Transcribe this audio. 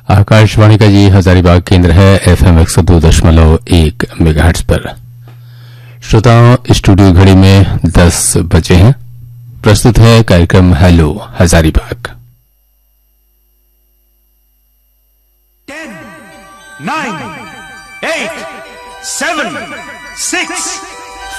आकाशवाणी का ये हजारीबाग केंद्र है FM 102.1 मेगाहर्ट्ज पर। श्रोताओं, स्टूडियो घड़ी में 10 बजे हैं। प्रस्तुत है कार्यक्रम हेलो हजारीबाग। 10, 9, 8, 7, 6,